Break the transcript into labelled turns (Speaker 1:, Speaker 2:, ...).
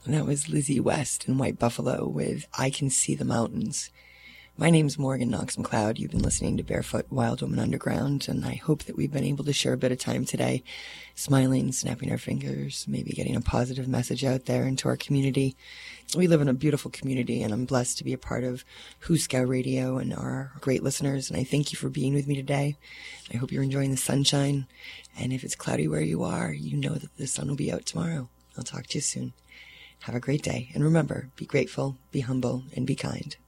Speaker 1: And that was Lizzie West in White Buffalo with I Can See the Mountains. My name's Morgan Knox McLeod. You've been listening to Barefoot Wild Woman Underground, and I hope that we've been able to share a bit of time today, smiling, snapping our fingers, maybe getting a positive message out there into our community. We live in a beautiful community, and I'm blessed to be a part of Huska Radio and our great listeners, and I thank you for being with me today. I hope you're enjoying the sunshine, and if it's cloudy where you are, you know that the sun will be out tomorrow. I'll talk to you soon. Have a great day, and remember, be grateful, be humble, and be kind.